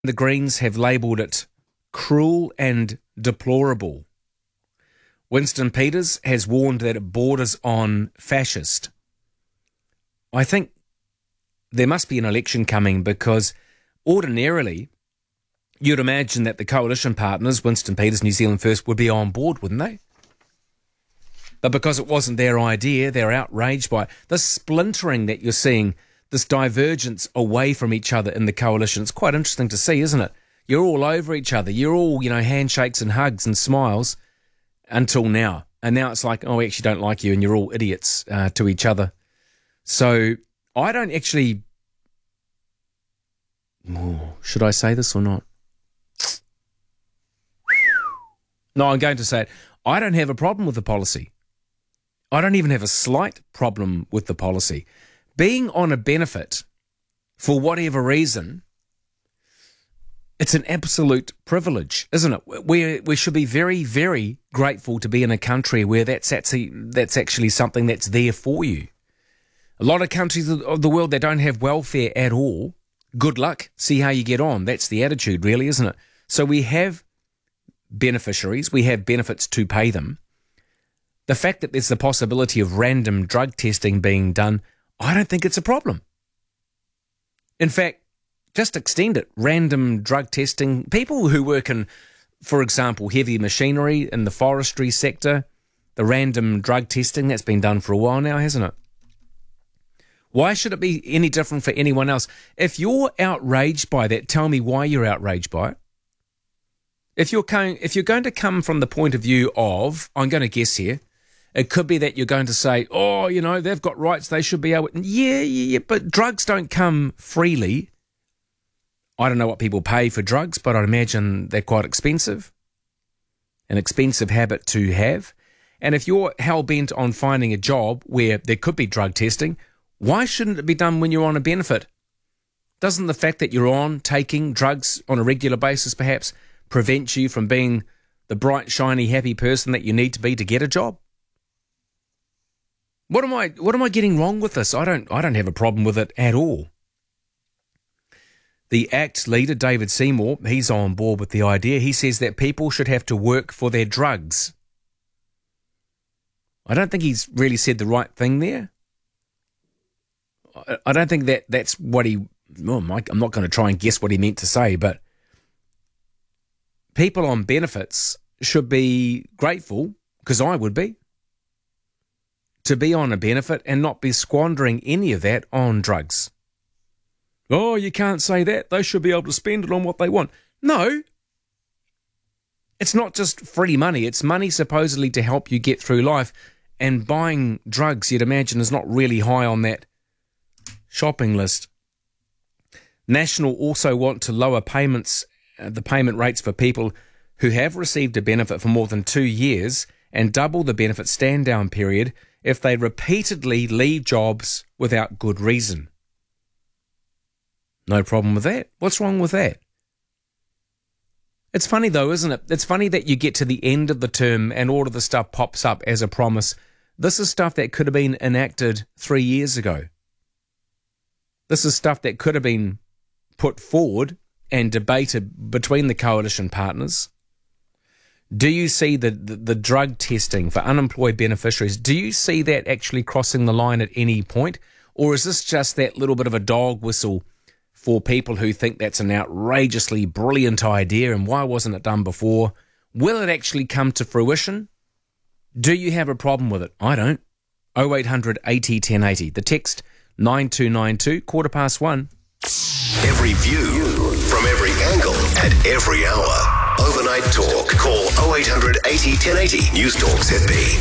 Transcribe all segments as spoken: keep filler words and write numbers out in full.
The Greens have labelled it cruel and deplorable. Winston Peters has warned that it borders on fascist. I think there must be an election coming because ordinarily you'd imagine that the coalition partners, Winston Peters, New Zealand First, would be on board, wouldn't they? But because it wasn't their idea, they're outraged by it. The splintering that you're seeing, this divergence away from each other in the coalition, it's quite interesting to see, isn't it? You're all over each other. You're all, you know, handshakes and hugs and smiles until now. And now it's like, oh, I actually don't like you and you're all idiots uh, to each other. So I don't actually... Oh, should I say this or not? No, I'm going to say it. I don't have a problem with the policy. I don't even have a slight problem with the policy. Being on a benefit, for whatever reason, it's an absolute privilege, isn't it? We we should be very, very grateful to be in a country where that's actually, that's actually something that's there for you. A lot of countries of the world that don't have welfare at all, good luck, see how you get on. That's the attitude, really, isn't it? So we have beneficiaries, we have benefits to pay them. The fact that there's the possibility of random drug testing being done, I don't think it's a problem. In fact, just extend it. Random drug testing. People who work in, for example, heavy machinery in the forestry sector, the random drug testing, that's been done for a while now, hasn't it? Why should it be any different for anyone else? If you're outraged by that, tell me why you're outraged by it. If you're going, if you're going to come from the point of view of, I'm going to guess here, it could be that you're going to say, oh, you know, they've got rights, they should be able... Yeah, yeah, yeah, but drugs don't come freely. I don't know what people pay for drugs, but I'd imagine they're quite expensive. An expensive habit to have. And if you're hell-bent on finding a job where there could be drug testing, why shouldn't it be done when you're on a benefit? Doesn't the fact that you're on taking drugs on a regular basis perhaps prevent you from being the bright, shiny, happy person that you need to be to get a job? What am I what am I getting wrong with this? I don't I don't have a problem with it at all. The ACT leader, David Seymour, he's on board with the idea. He says that people should have to work for their drugs. I don't think he's really said the right thing there. I don't think that that's what he... Oh, Mike, I'm not going to try and guess what he meant to say, but people on benefits should be grateful, because I would be, to be on a benefit and not be squandering any of that on drugs. Oh, you can't say that. They should be able to spend it on what they want. No. It's not just free money. It's money supposedly to help you get through life. And buying drugs, you'd imagine, is not really high on that shopping list. National also want to lower payments, uh, the payment rates for people who have received a benefit for more than two years and double the benefit stand-down period if they repeatedly leave jobs without good reason. No problem with that. What's wrong with that? It's funny though, isn't it? It's funny that you get to the end of the term and all of the stuff pops up as a promise. This is stuff that could have been enacted three years ago. This is stuff that could have been put forward and debated between the coalition partners. Do you see the, the, the drug testing for unemployed beneficiaries? Do you see that actually crossing the line at any point? Or is this just that little bit of a dog whistle for people who think that's an outrageously brilliant idea and why wasn't it done before? Will it actually come to fruition? Do you have a problem with it? I don't. oh eight hundred eighty ten eighty. The text nine two nine two, quarter past one. Every view from every angle at every hour. Overnight Talk. Call oh eight hundred eighty ten eighty. News Talk Z B.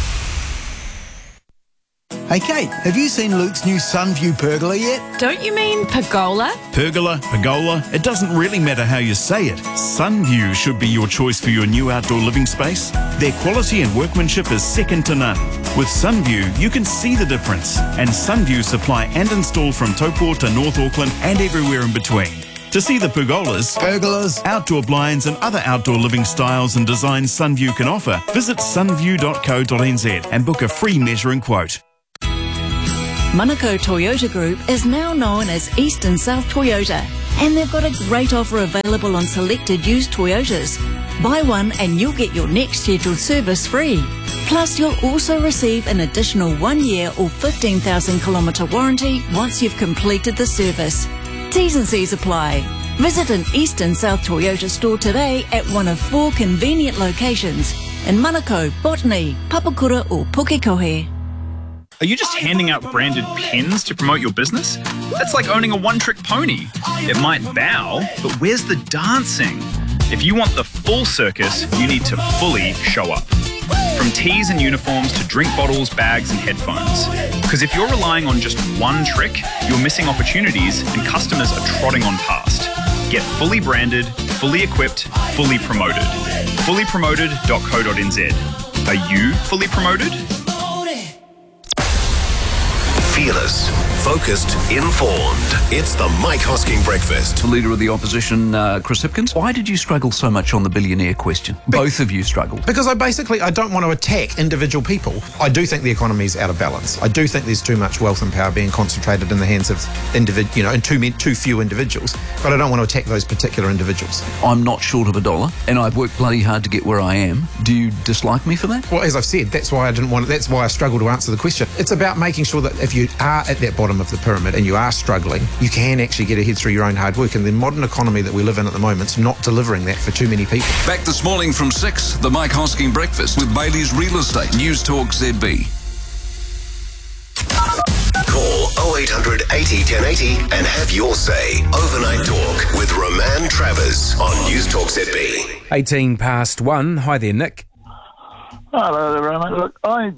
Hey Kate, have you seen Luke's new Sunview pergola yet? Don't you mean pergola? Pergola, pergola, it doesn't really matter how you say it. Sunview should be your choice for your new outdoor living space. Their quality and workmanship is second to none. With Sunview, you can see the difference. And Sunview supply and install from Taupo to North Auckland and everywhere in between. To see the pergolas, pergolas, outdoor blinds and other outdoor living styles and designs Sunview can offer, visit sunview dot co dot n z and book a free measuring quote. Manukau Toyota Group is now known as East and South Toyota, And they've got a great offer available on selected used Toyotas. Buy one and you'll get your next scheduled service free. Plus, you'll also receive an additional one year or fifteen thousand kilometre warranty once you've completed the service. T's and C's apply. Visit an East and South Toyota store today at one of four convenient locations in Manukau, Botany, Papakura or Pukekohe. Are you just handing out branded pens to promote your business? That's like owning a one-trick pony. It might bow, but where's the dancing? If you want the full circus, you need to fully show up. From tees and uniforms to drink bottles, bags and headphones. Because if you're relying on just one trick, you're missing opportunities and customers are trotting on past. Get fully branded, fully equipped, fully promoted. fully promoted dot co dot n z. Are you fully promoted? Fearless, focused, informed. It's the Mike Hosking Breakfast. The Leader of the Opposition, uh, Chris Hipkins. Why did you struggle so much on the billionaire question? Be- Both of you struggled. Because I basically, I don't want to attack individual people. I do think the economy is out of balance. I do think there's too much wealth and power being concentrated in the hands of individ, you know, in too many, too few individuals. But I don't want to attack those particular individuals. I'm not short of a dollar, and I've worked bloody hard to get where I am. Do you dislike me for that? Well, as I've said, that's why I didn't want. That's why I struggle to answer the question. It's about making sure that if you are at that bottom of the pyramid and you are struggling, you can actually get ahead through your own hard work. And the modern economy that we live in at the moment is not delivering that for too many people. Back this morning from six, the Mike Hosking Breakfast with Bailey's Real Estate. News Talk Z B. Call oh eight hundred eighty ten eighty and have your say. Overnight Talk with Roman Travers on News Talk Z B. eighteen past one. Hi there, Nick. Hello there, Roman. Look, I...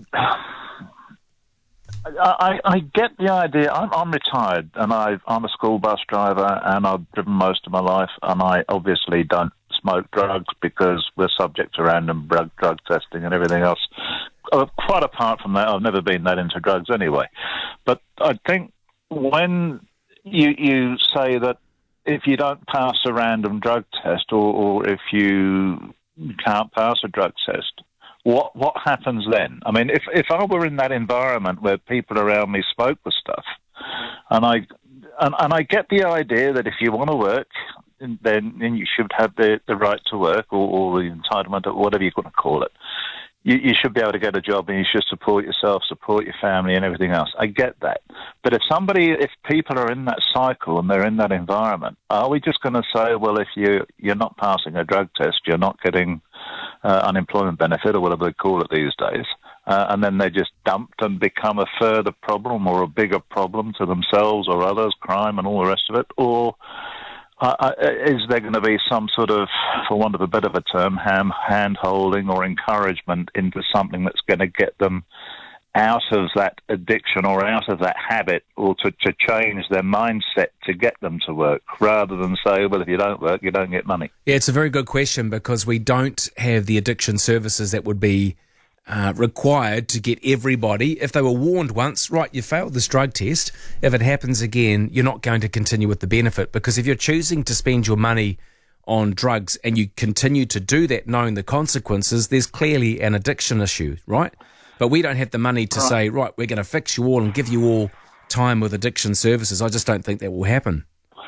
I, I get the idea. I'm, I'm retired, and I've, I'm a school bus driver, and I've driven most of my life, and I obviously don't smoke drugs because we're subject to random drug, drug testing and everything else. Uh, quite apart from that, I've never been that into drugs anyway. But I think when you, you say that if you don't pass a random drug test or, or if you can't pass a drug test, What what happens then? I mean, if if I were in that environment where people around me smoke the stuff, and I and, and I get the idea that if you want to work, then, then you should have the, the right to work or, or the entitlement or whatever you're going to call it. You, you should be able to get a job and you should support yourself, support your family and everything else. I get that. But if somebody, if people are in that cycle and they're in that environment, are we just going to say, well, if you, you're not passing a drug test, you're not getting uh, unemployment benefit or whatever they call it these days, uh, and then they're just dumped and become a further problem or a bigger problem to themselves or others, crime and all the rest of it? Or Uh, is there going to be some sort of, for want of a bit of a term, ham, hand-holding or encouragement into something that's going to get them out of that addiction or out of that habit, or to, to change their mindset to get them to work, rather than say, well, if you don't work, you don't get money? Yeah, it's a very good question, because we don't have the addiction services that would be Uh, required to get everybody. If they were warned once, right, you failed this drug test, if it happens again, you're not going to continue with the benefit. Because if you're choosing to spend your money on drugs and you continue to do that knowing the consequences, there's clearly an addiction issue, right? But we don't have the money to right. say, right, we're going to fix you all and give you all time with addiction services. I just don't think that will happen.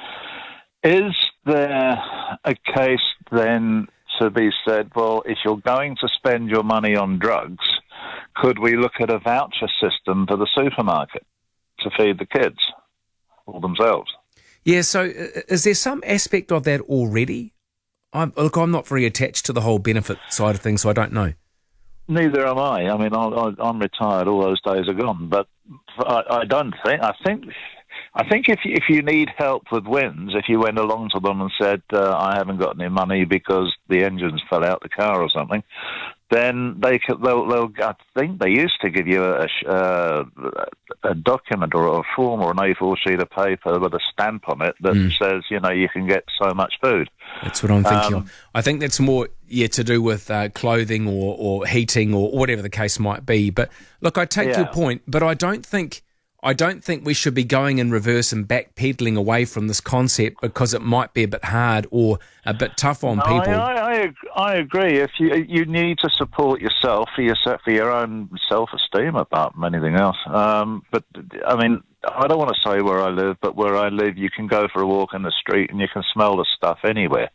Is there a case then to be said, well, if you're going to spend your money on drugs, could we look at a voucher system for the supermarket to feed the kids or themselves? Yeah, so is there some aspect of that already? I'm, look, I'm not very attached to the whole benefit side of things, so I don't know. Neither am I. I mean, I, I, I'm retired. All those days are gone. But I, I don't think. I think. I think if if you need help with wins, if you went along to them and said, uh, "I haven't got any money because the engines fell out the car or something," then they could, they'll, they'll. I think they used to give you a uh, a document or a form or an A four sheet of paper with a stamp on it that mm. says, you know, you can get so much food. That's what I'm thinking Um, of. I think that's more, yeah, to do with uh, clothing or, or heating or whatever the case might be. But look, I take Yeah. your point, but I don't think. I don't think we should be going in reverse and backpedaling away from this concept because it might be a bit hard or a bit tough on No, people. I, I, I ag- I agree. If you you need to support yourself for your for your own self esteem, apart from anything else. Um, but I mean, I don't want to say where I live, but where I live, you can go for a walk in the street and you can smell the stuff anywhere.